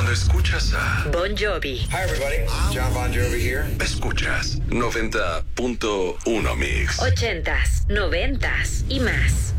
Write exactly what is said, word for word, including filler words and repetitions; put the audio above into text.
Cuando escuchas a Bon Jovi. Hi everybody, John Bon Jovi here. Escuchas noventa punto uno Mix. Ochentas, noventas y más.